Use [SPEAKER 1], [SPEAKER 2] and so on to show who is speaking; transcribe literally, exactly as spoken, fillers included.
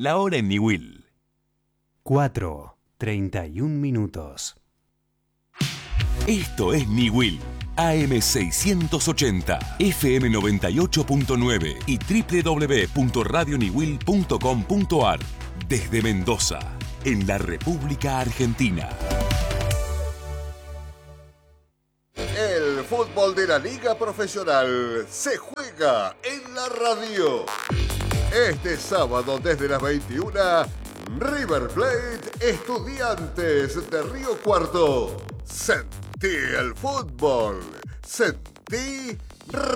[SPEAKER 1] La hora en Niwil.
[SPEAKER 2] cuatro, treinta y un minutos.
[SPEAKER 1] Esto es Niwil. A M seiscientos ochenta, F M noventa y ocho punto nueve y doble u doble u doble u punto radio niwil punto com punto a r. Desde Mendoza, en la República Argentina.
[SPEAKER 3] El fútbol de la Liga Profesional se juega en la radio. Este sábado desde las veintiuna, River Plate, Estudiantes de Río Cuarto. Sentí el fútbol. Sentí